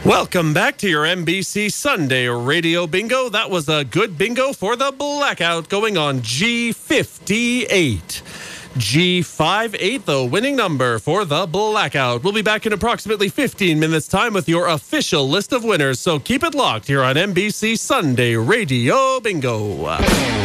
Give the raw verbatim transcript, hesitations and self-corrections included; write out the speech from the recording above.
Welcome back to your N B C Sunday Radio Bingo. That was a good bingo for the blackout going on G fifty-eight. G fifty-eight, the winning number for the blackout. We'll be back in approximately fifteen minutes' time with your official list of winners, so keep it locked here on N B C Sunday Radio Bingo.